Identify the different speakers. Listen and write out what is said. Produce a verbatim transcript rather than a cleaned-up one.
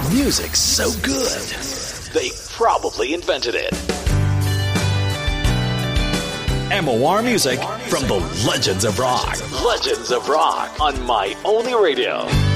Speaker 1: Music's so good, they probably invented it. M O R Music from the Legends of Rock. Legends of Rock on My Only Radio.